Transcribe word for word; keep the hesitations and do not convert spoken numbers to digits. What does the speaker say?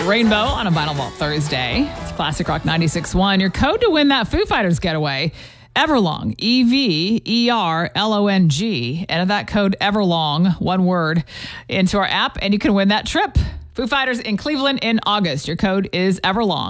Rainbow on a Vinyl Vault Thursday. It's Classic Rock ninety-six point one. Your code to win that Foo Fighters getaway, Everlong, E V E R L O N G. Enter that code Everlong, one word, into our app, and you can win that trip. Foo Fighters in Cleveland in August. Your code is Everlong.